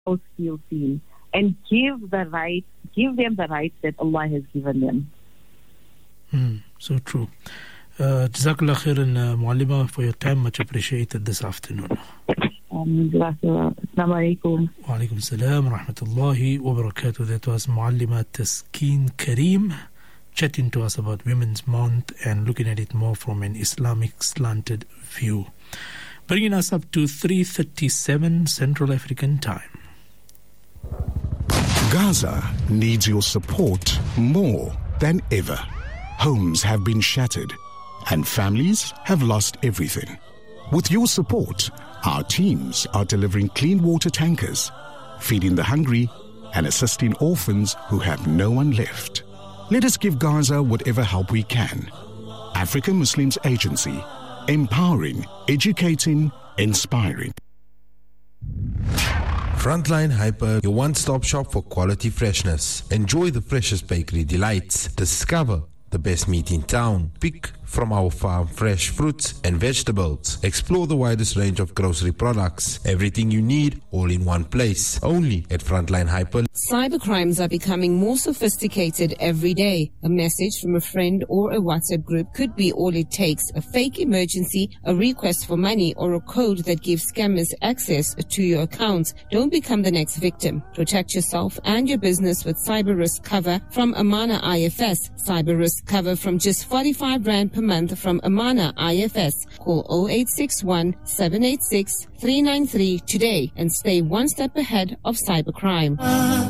feel seen, and give them the rights that Allah has given them. So true. Jazakallah khairan, Muallima, for your time. Much appreciated this afternoon. Assalamu alaikum. Wa alaikum salam wa rahmatullahi wa barakatuh. That was Muallima Taskeen Kareem chatting to us about Women's Month and looking at it more from an Islamic slanted view. Bringing us up to 3:37 Central African Time. Gaza needs your support more than ever. Homes have been shattered and families have lost everything. With your support, our teams are delivering clean water tankers, feeding the hungry, and assisting orphans who have no one left. Let us give Gaza whatever help we can. African Muslims Agency, empowering, educating, inspiring. Frontline Hyper, your one-stop shop for quality freshness. Enjoy the freshest bakery delights. Discover the best meat in town. Pick from our farm fresh fruits and vegetables. Explore the widest range of grocery products. Everything you need, all in one place. Only at Frontline Hyper. Cybercrimes are becoming more sophisticated every day. A message from a friend or a WhatsApp group could be all it takes. A fake emergency, a request for money, or a code that gives scammers access to your accounts. Don't become the next victim. Protect yourself and your business with cyber risk cover from Amana IFS. Cyber risk cover from just 45 Rand per month from Amana IFS. Call 0861 786 393 today and stay one step ahead of cybercrime.